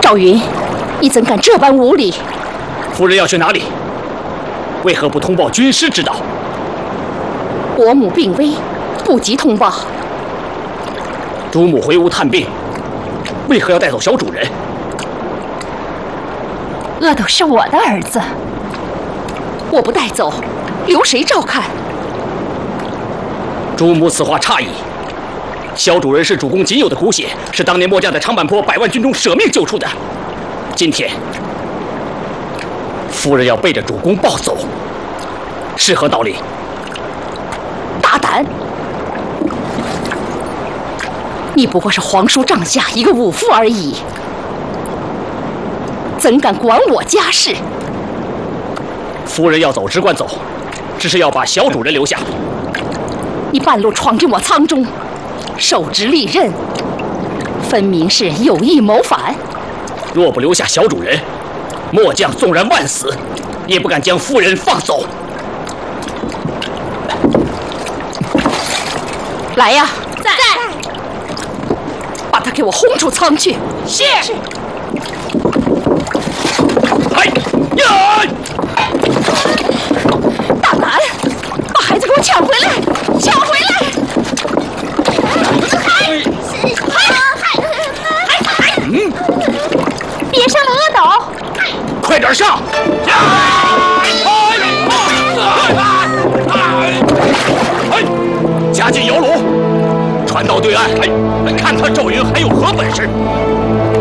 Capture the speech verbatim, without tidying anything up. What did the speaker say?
赵云，你怎敢这般无礼？ 夫人要去哪里？为何不通报军师知道？ 伯母病危，不急通报。 主母回屋探病，为何要带走小主人？ 阿斗是我的儿子，我不带走，留谁照看？ 主母此话差矣。小主人是主公仅有的骨血，是当年末将在长坂坡百万军中舍命救出的。今天，夫人要背着主公抱走，是何道理？ 大胆！你不过是皇叔帐下一个武夫而已，怎敢管我家事？ 夫人要走，只管走，只是要把小主人留下。 你半路闯进我仓中，受职利刃，分明是有意谋反。 若不留下小主人，末将纵然万死，也不敢将夫人放走。 来呀！在。把他给我轰出仓去。是。 哎呀！ 大胆！把孩子给我抢回来！抢回来！ 嗯， 别伤了阿斗！ 快点上！加紧摇橹，传到对岸，看他赵云还有何本事！